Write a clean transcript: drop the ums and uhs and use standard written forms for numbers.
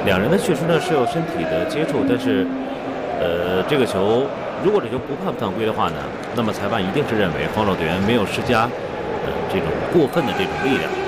两人呢确实呢是有身体的接触，但是这个球如果这球不判犯规的话呢，那么裁判一定是认为防守队员没有施加这种过分的这种力量。